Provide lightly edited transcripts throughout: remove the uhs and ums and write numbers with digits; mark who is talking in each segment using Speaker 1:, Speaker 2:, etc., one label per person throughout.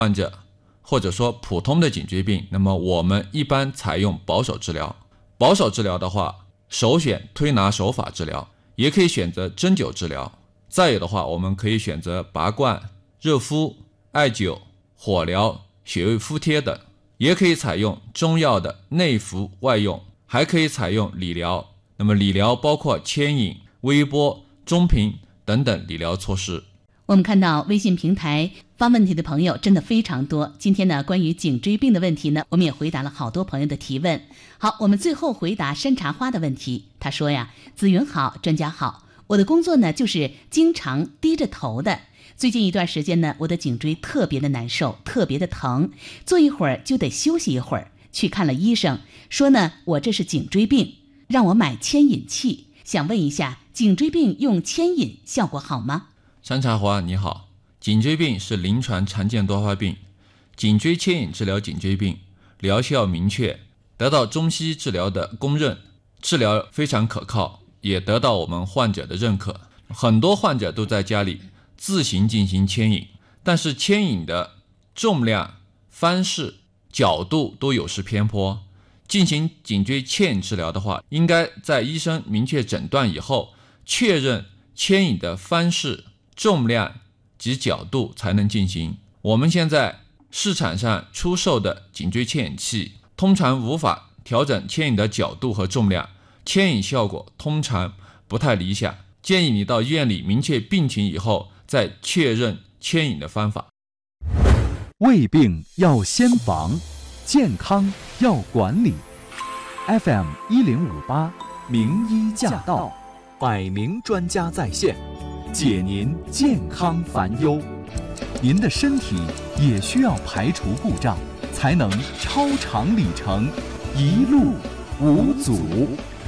Speaker 1: 患者或者说普通的颈椎病，那么我们一般采用保守治疗。保守治疗的话，首选推拿手法治疗，也可以选择针灸治疗。再有的话，我们可以选择拔罐、热敷、艾灸、火疗、穴位敷贴等，也可以采用中药的内服外用，还可以采用理疗。那么理疗包括牵引、微波、中频等等理疗措施。
Speaker 2: 我们看到微信平台发问题的朋友真的非常多。今天呢，关于颈椎病的问题呢，我们也回答了好多朋友的提问。好，我们最后回答山茶花的问题。他说呀，子云好，专家好，我的工作呢就是经常低着头的。最近一段时间呢，我的颈椎特别的难受，特别的疼，坐一会儿就得休息一会儿。去看了医生，说呢我这是颈椎病，让我买牵引器。想问一下，颈椎病用牵引效果好吗？
Speaker 1: 山茶花你好，颈椎病是临床常见多发病，颈椎牵引治疗颈椎病，疗效明确，得到中西医治疗的公认，治疗非常可靠，也得到我们患者的认可。很多患者都在家里自行进行牵引，但是牵引的重量、方式、角度都有失偏颇。进行颈椎牵引治疗的话，应该在医生明确诊断以后，确认牵引的方式、重量及角度才能进行。我们现在市场上出售的颈椎牵引器通常无法调整牵引的角度和重量，牵引效果通常不太理想，建议你到医院里明确病情以后再确认牵引的方法。
Speaker 3: 胃病要先防，健康要管理。FM 1058名医驾到，100名专家在线，解您健康烦忧。您的身体也需要排除故障，才能超长里程，一路无阻。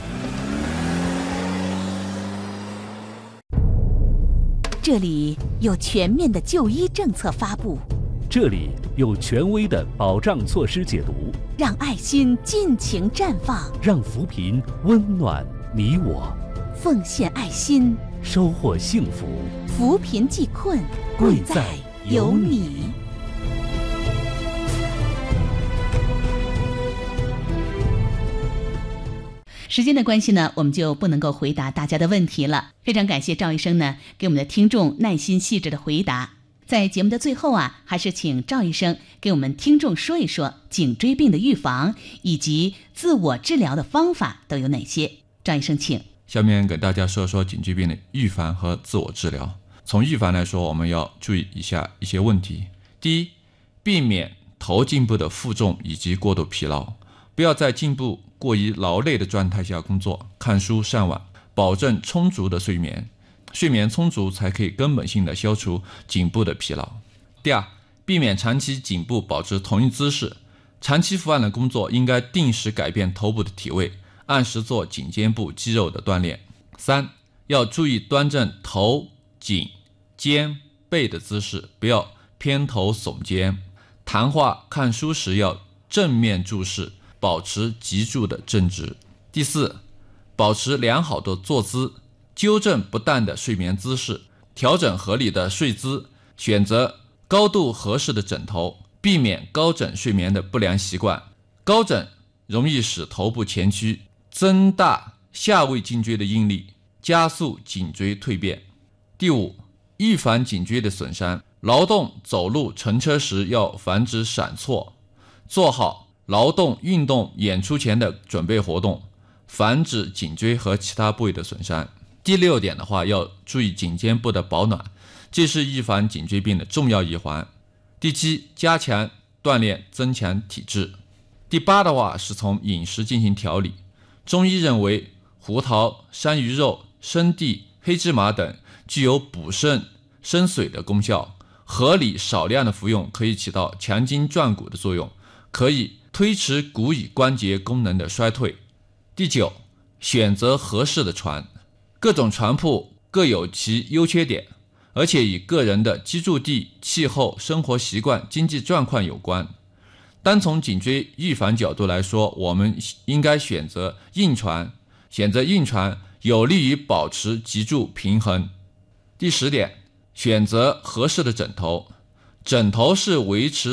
Speaker 2: 这里有全面的就医政策发布，
Speaker 4: 这里有权威的保障措施解读，
Speaker 2: 让爱心尽情绽放，
Speaker 4: 让扶贫温暖你我，
Speaker 2: 奉献爱心，
Speaker 4: 收获幸福，
Speaker 2: 扶贫济困，贵在有你。时间的关系呢，我们就不能够回答大家的问题了。非常感谢赵医生呢给我们的听众耐心细致的回答。在节目的最后啊，还是请赵医生给我们听众说一说颈椎病的预防以及自我治疗的方法都有哪些。赵医生请。
Speaker 1: 下面给大家说说颈椎病的预防和自我治疗。从预防来说，我们要注意以下一些问题。第一，避免头颈部的负重以及过度疲劳，不要在颈部过于劳累的状态下工作、看书、上网，保证充足的睡眠。睡眠充足才可以根本性的消除颈部的疲劳。第二，避免长期颈部保持同一姿势，长期伏案的工作应该定时改变头部的体位，按时做颈肩部肌肉的锻炼。三，要注意端正头、颈、肩、背的姿势，不要偏头耸肩。谈话、看书时要正面注视，保持脊柱的正直。第四，保持良好的坐姿，纠正不当的睡眠姿势，调整合理的睡姿，选择高度合适的枕头，避免高枕睡眠的不良习惯。高枕容易使头部前屈，增大下位颈椎的应力，加速颈椎蜕变。第五，预防颈椎的损伤，劳动、走路、乘车时要防止闪错，做好劳动、运动、演出前的准备活动，防止颈椎和其他部位的损伤。第六点的话，要注意颈肩部的保暖，这是预防颈椎病的重要一环。第七，加强锻炼，增强体质。第八的话，是从饮食进行调理。中医认为胡桃、山芋肉、生地、黑芝麻等具有补肾生水的功效，合理少量的服用可以起到强筋壮骨的作用，可以推迟骨与关节功能的衰退。第九，选择合适的床，各种床铺各有其优缺点，而且与个人的居住地、气候、生活习惯、经济状况有关。单从颈椎预防角度来说，我们应该选择硬床，有利于保持脊柱平衡。第10点，选择合适的枕头。 枕头是维持